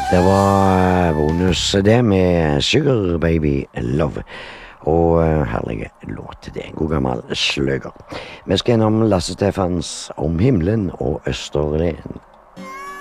Det var bonus det med Sugar Baby Love. Og herlige låt det. God gammel sløger. Vi skal gjennom Lasse Stefans Om himmelen og Østerlen